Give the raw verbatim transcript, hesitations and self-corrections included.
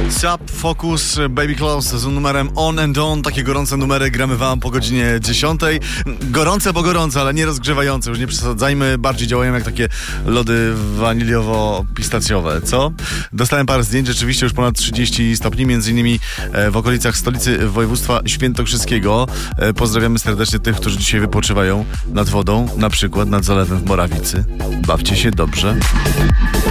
Sub, Focus, Baby Close z numerem On and On. Takie gorące numery gramy wam po godzinie dziesiątej. Gorące, bo gorące, ale nie rozgrzewające. Już nie przesadzajmy. Bardziej działają jak takie lody waniliowo-pistacjowe. Co? Dostałem parę zdjęć. Rzeczywiście już ponad trzydzieści stopni. Między innymi w okolicach stolicy województwa świętokrzyskiego. Pozdrawiamy serdecznie tych, którzy dzisiaj wypoczywają nad wodą. Na przykład nad zalewem w Morawicy. Bawcie się dobrze.